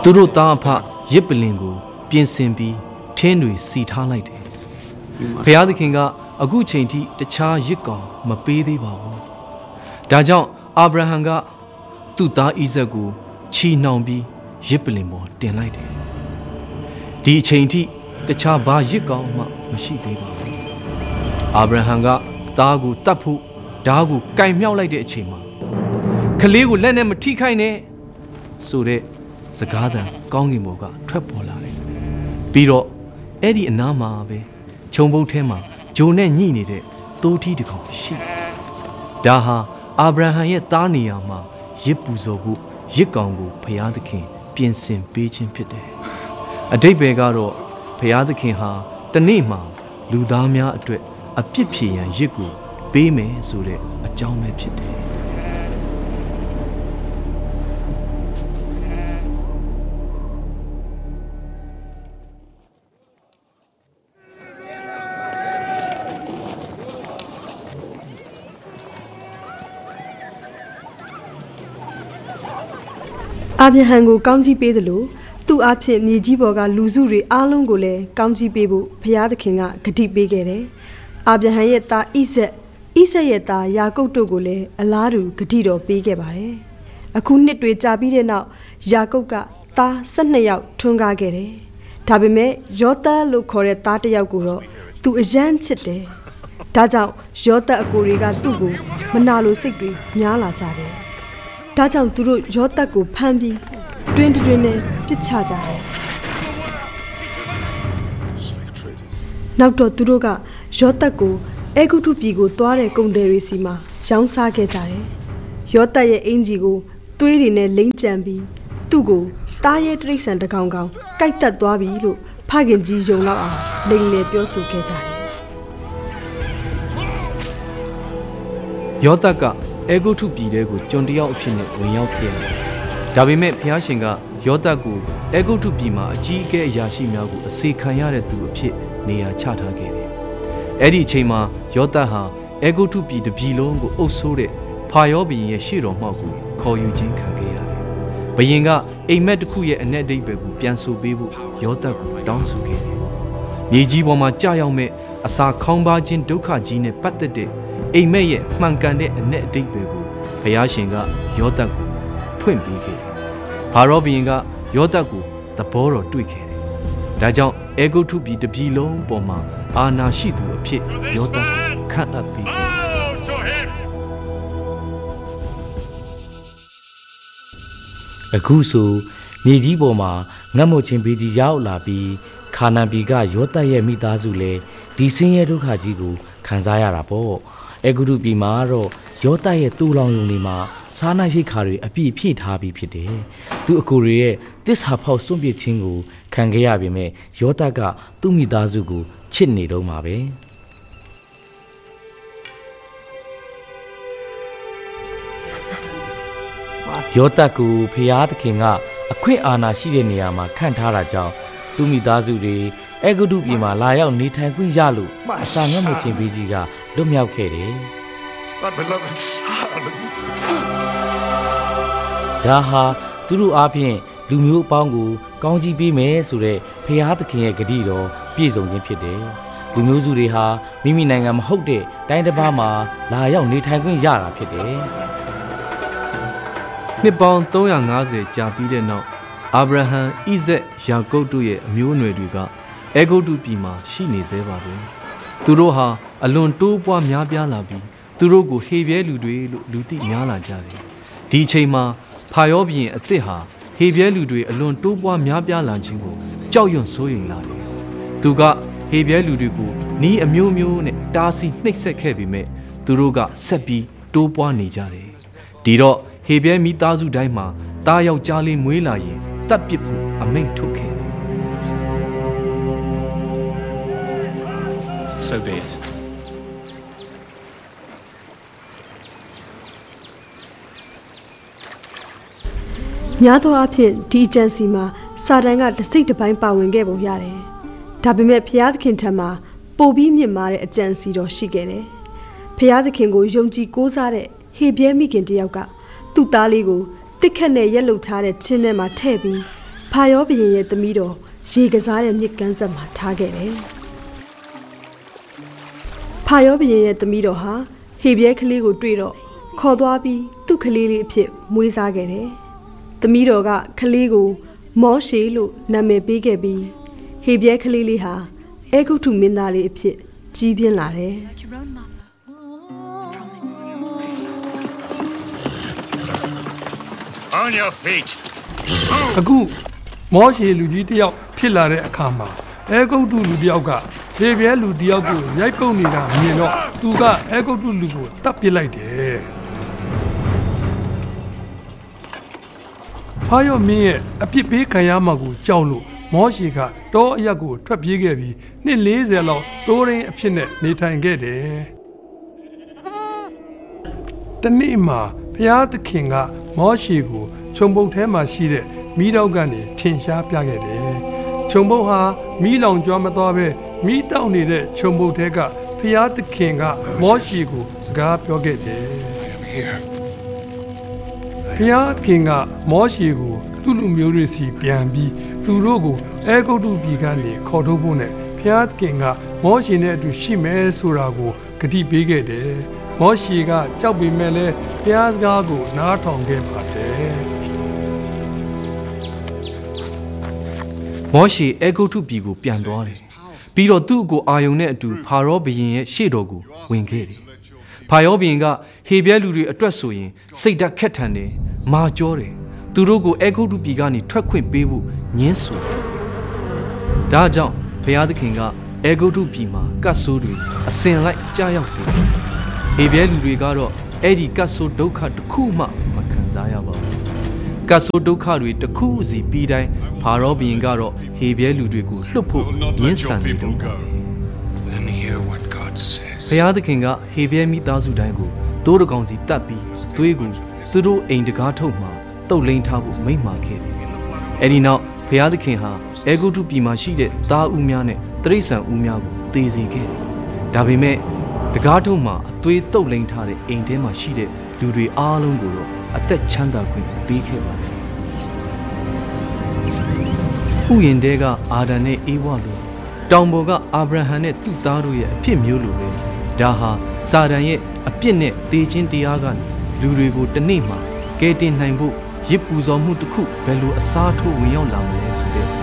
သူတို့သားအဖရစ်ပလင်ကိုပြင်ဆင်ပြီးထင်းတွေစီထားလိုက်တယ်ဘုရားသခင်ကအခုချိန်ထိတခြားရစ်ကောင်မပေးသေးပါဘူးဒါကြောင့်အာဗြဟံကသူ့သားဣဇက်ကိုချီနှောင်ပြီးရစ်ပလင်ပေါ်တင်လိုက်တယ်ဒီအချိန်ထိတခြားဘာရစ်ကောင်မှမရှိသေးပါဘူးအာဗြဟံကသားကိုတတ်ဖို့ဓားကိုကင်မြောက်လိုက်တဲ့အချိန်မှာကလေးကိုလက်နဲ့မထိခိုက်နဲ့ဆိုတဲ့စကားသံကောင်းကင်ဘုံကထွက်ပေါ်လာတယ်ပြီးတော့အဲ့ဒီအနားမှာပဲခြုံပုတ်ထဲမှာဂျိုနဲ့ညှိနေတဲ့သိုးထီးတစ်ကောင်ရှိဒါဟာအာဗြဟံရဲ့သားနေရာမှာရစ်ပူဇော်ဖို့ရစ်ကောင်ကိုဘုရားသခင်ပြင်ဆင်ပေးခြင်းဖြစ်တယ်အဓိပ္ပာယ်ကတော့ဘုရားသခင်ဟာတနေ့မှာလူသားများအတွက်အပြစ်ဖြေရန်ရစ်ကိုပေးမယ်ဆိုတဲ့အကြောင်းပဲဖြစ်တယ်အာဗြဟံကိုကောင်းကြီးပေးသလိုသူ့အဖြစ်မြေကြီးပေါ်ကလူစုတွေအားလုံးကိုလည်းကောင်းကြီးပေးဖို့ဘုရားသခင်ကဂတိပေးခဲ့တယ်။အာဗြဟံရဲ့သားဣဇက်ရဲ့သားယာကုပ်တို့ကိုလည်းအလားတူဂတိတော်ပေးခဲ့ပါတယ်။အခုနှစ်တွေကြာပြီးတဲ့နောက်ယာကုပ်ကသား12ယောက်ထွန်းကားခဲ့တယ်။ဒါပေမဲ့ယောသပ်လို့ခေါ်တဲ့သားတစ်ယောက်ကိုတော့သူအယမ်းချစ်တယ်။ဒါကြောင့်ယောသပ်အကိုတွေကသူ့ကိုမနာလိုစိတ်တွေများလာကြတယ်။ဒါကြောင့်သူတို့ယောသပ်ကိုဖမ်းပြီးတွင်နဲ့ပြစ်ချကြတယ်နောက်တော့သူတို့ကယောသပ်ကိုအေဂုတုပြည်ကိုသွားတဲ့ကုန်သည်တွေစီမှာရောင်းစားခဲ့ကြတယ်ယောသပ်ရဲ့အင်ဂျီကိုသွေးတွေနဲ့လိမ့်ကြံပြီးသူ့ကိုတားရဲတိရစ္ဆာန်တစ်ကောင်ကိုက်တက်သွားပြီလို့ဖခင်ကြီးယုံလောက်အောင်လိမ်လည်ပြောဆိုခဲ့ကြတယ်ယောသပ်ကအေဂုတုပြည်တဲကိုကျွန်တယောက်အဖြစ်နဲ့ဝင်ရောက်ခဲ့တယ်ဒါပေမဲ့ဘုရားရှင်ကယောသပ်ကိုအေဂုတုပြည်မှာအကြီးအကဲအရာရှိများကိုအစေခံရတဲ့သူအဖြစ်နေရာချထားခဲ့တယ်။အဲ့ဒီအချိန်မှာယောသပ်ဟာအေဂုတုပြည်တစ်ပြည်လုံးကိုအုပ်စိုးတဲ့ဖာရောဘုရင်ရဲ့ရှေ့တော်မှောက်ကိုခေါ်ယူခြင်းခံခဲ့ရတယ်။ဘုရင်ကအိမ်မက်တစ်ခုရဲ့အ내အဓိပ္ပာယ်ကိုပြန်ဆိုပေးဖို့ယောသပ်ကိုတောင်းဆိုခဲ့တယ်။မြေကြီးပေါ်မှာကြာရောက်မဲ့အစာခေါင်းပါခြင်းဒုက္ခကြီးနဲ့ပတ်သက်တဲ့အိမ်မက်ရဲ့မှန်ကန်တဲ့အ내အဓိပ္ပာယ်ကိုဘုရားရှင်ကယောသပ်ကိုဖွင့်ပေးခဲ့တယ်။ဖာရောဘုရင်ကယောသပ်ကိုသဘောတော်တွေ့ခဲ့တယ်။ဒါကြောင့်အေဂုတုပြည်တစ်ပြည်လုံးပေါ်မှာအာဏာရှိသူအဖြစ်ယောသပ်ကိုခန့်အပ်ပေးခဲ့တယ်။အခုဆိုမြေကြီးပေါ်မှာငတ်မွတ်ခြင်းဘေးကြီးရောက်လာပြီးခါနာန်ပြည်ကယောသပ်ရဲ့မိသားစုလည်းဒီဆင်းရဲဒုက္ခကြီးကိုခံစားရတာပေါ့။အေဂုတုပြည်မှာတော့ယောသပ်ရဲ့တူလောင်ယုံတွေမှာစားနပ်ရိက္ခာတွေအပြည့်ဖြည့်ထားပြီးဖြစ်တယ်။သူအကိုတွေရဲ့တစ္ဆာဖောက်စွန့်ပစ်ခြင်းကိုခံခဲ့ရပေမဲ့ယောသပ်ကသူ့မိသားစုကိုချစ်နေတော့မှာပဲ။ယောသပ်ကိုဖျားသခင်ကအခွင့်အာဏာရှိတဲ့နေရာမှာခန့်ထားတာကြောင့်သူ့မိသားစုတွေအေဂုတုပြည်မှာလာရောက်နေထိုင်ခွင့်ရလို့အစာငတ်မွတ်ခြင်းဘေးကြီးကလွတ်မြောက်ခဲ့တယ်။ဒါဟာသူတို့အားဖြင့်လူမျိုးအပေါင်းကိုကောင်းကြီးပေးမယ်ဆိုတဲ့ဖျားသခင်ရဲ့ဂတိတော်ပြည့်စုံခြင်းဖြစ်တယ်။လူမျိုးစုတွေဟာမိမိနိုင်ငံမဟုတ်တဲ့တိုင်းတစ်ပါးမှာလာရောက်နေထိုင်ခွင့်ရတာဖြစ်တယ်။နှစ်ပေါင်း350ကြာပြီးတဲ့နောက်အာဗြဟံဣဇက်ယာကုပ်တို့ရဲ့အမျိုးအနွယ်တွေကအေဂုတုပြည်မှာရှိနေသေးပါပဲ။သူတို့ဟာအလွန်တိုးပွားများပြားလာပြီးသူတို့ကိုဟေပြဲလူတွေလို့လူသိများလာကြတယ်။ဒီအချိန်မှာဖာရောဘုရင်အသစ်ဟာဟေပြဲလူတွေအလွန်တိုးပွားများပြားလာခြင်းကိုကြောက်ရွံ့စိုးရိမ်လာတယ်။သူကဟေပြဲလူတွေကိုနီးအမျိုးမျိုးနဲ့တားဆီးနှိပ်စက်ခဲ့ပေမဲ့သူတို့ကဆက်ပြီးတိုးပွားနေကြတယ်။ဒီတော့ဟေပြဲမိသားစုတိုင်းမှာတားယောက်ျားလေးမွေးလာရင်တပ်ပစ်ဖို့အမိန့်ထုတ်ခဲ့တယ်။ So be it. များသောအားဖြင့်ဒီအကြံစီမှာစာတန်ကတစ်စိတ်တစ်ပိုင်းပါဝင်ခဲ့ပုံရတယ်။ဒါပေမဲ့ဘုရားသခင်ထံမှာပိုပြီးမြင့်မားတဲ့အကြံစီတော်ရှိခဲ့တယ်။ဘုရားသခင်ကိုယုံကြည်ကိုးစားတဲ့ဟေပြဲမိခင်တယောက်ကသူ့သားလေးကိုတစ်ခတ်နဲ့ရက်လုထားတဲ့ချင်းထဲမှာထည့်ပြီးဖာရောဘုရင်ရဲ့သမီးတော်ရေကစားတဲ့မြစ်ကမ်းဆက်မှာထားခဲ့တယ်ဖာရောဘုရင်ရဲ့သမီးတော်ဟာဟေဘရဲကလေးကိုတွေ့တော့ခေါ်သွားပြီးသူ့ကလေးလေးအဖြစ်မွေးစားခဲ့တယ်သမီးတော်ကကလေးကိုမောရှေလို့နာမည်ပေးခဲ့ပြီးဟေဘရဲကလေးလေးဟာအဲဂုတ္တုမင်းသားလေးအဖြစ်ကြီးပြင်းလာတယ် On your feet. အခုမောရှေလူကြီးတယောက်ဖြစ်လာတဲ့အခါမှာအဲဂုတ္တုလူတယောက်ကဟေဘရဲလူတယောက်ကိုရိုက်ပုတ်နေတာမြင်တော့သူကအဲဂုတ္တုလူကိုတတ်ပစ်လိုက်တယ်ဖာရောမင်းရဲ့အပြစ်ပေးခံရမှာကိုကြောက်လို့မောရှေကတောအရက်ကိုထွက်ပြေးခဲ့ပြီးနှစ်40လောက်တိုးရင်းအဖြစ်နဲ့နေထိုင်ခဲ့တယ်တနေ့မှာဘုရားသခင်ကမောရှေကိုခြုံပုတ်ထဲမှာရှိတဲ့မီးတောက်ကနေထင်ရှားပြခဲ့တယ်။ခြုံပုတ်ဟာမီးလောင်ကျွမ်းမသွားပဲမီးတောက်နေတဲ့ခြုံပုတ်ထဲကဘုရားသခင်ကမောရှေကိုစကားပြောခဲ့တယ်။ဘုရားသခင်ကမောရှေကိုသူ့လူမျိုးတွေစီပြန်ပြီးသူတို့ကိုအဲဂုတ္တုပြည်ကနေခေါ်ထုတ်ဖို့နဲ့ဘုရားသခင်ကမောရှေနဲ့အတူရှိမယ်ဆိုတာကိုဂတိပေးခဲ့တယ်။မောရှေကကြောက်ပေမဲ့လည်းဘုရားစကားကိုနားထောင်ခဲ့ပါတယ်မောရှေအဲဂုတ္တုပြည်ကိုပြန်သွားတယ်ပြီးတော့သူ့ကိုအာယုန်နဲ့အတူဖာရောဘုရင်ရဲ့ရှေ့တော်ကိုဝင်ခဲ့တယ်ဖာရောဘုရင်ကဟေဘရဲလူတွေအတွက်ဆိုရင်စိတ်ဓာတ်ခက်ထန်တယ်မာကြောတယ်သူတို့ကိုအဲဂုတ္တုပြည်ကနေထွက်ခွင့်ပေးဖို့ညှင်းဆိုတယ်ဒါကြောင့်ဘုရားသခင်ကအဲဂုတ္တုပြည်မှာကတ်ဆိုးတွေအစင်လိုက်ကြားရောက်စေတယ်ဟေဘရဲလူတွေကတော့အဲ့ဒီကတ်ဆိုးဒုက္ခတစ်ခုမှမခံစားရပါဘူးကတ်ဆိုးဒုက္ခတွေတစ်ခုစီပြီးတိုင်းဖာရောဘုရင်ကတော့ဟေဘရဲလူတွေကိုလွတ်ဖို့ညှင်းဆန်နေတော့ဘုရားသခင်ကဟေဘရဲမိသားစုတိုင်းကိုတိုးတကောင်စီတတ်ပြီးသွေးကိုသူတို့အိမ်တကားထုတ်မှာတုတ်လိန်ထားဖို့မိန့်မာခဲ့တယ်အဲ့ဒီနောက်ဘုရားသခင်ဟာအဲဂုတ္တုပြည်မှာရှိတဲ့သားဦးများနဲ့တိရစ္ဆာန်ဦးများကိုသေစေခဲ့တယ်ဒါပေမဲ့တကားထုတ်မှာအသွေးတုတ်လိန်ထားတဲ့အိမ်ထဲမှာရှိတဲ့လူတွေအားလုံးကိုတော့အသက်ချမ်းသာခွင့်ပေးခဲ့ပါတယ်ဥယျာဉ်တဲကအာဒံနဲ့အေဝါလိုတောင်ပေါ်ကအာဗြဟံနဲ့သူ့သားတို့ရဲ့အဖြစ်မျိုးလိုပဲဒါဟာစာတန်ရဲ့အပြစ်နဲ့သေခြင်းတရားကနေလူတွေကိုတစ်နေ့မှာကယ်တင်နိုင်ဖို့ရစ်ပူဇော်မှုတစ်ခုဘယ်လိုအစားထိုးဝင်ရောက်လာမလဲဆိုတဲ့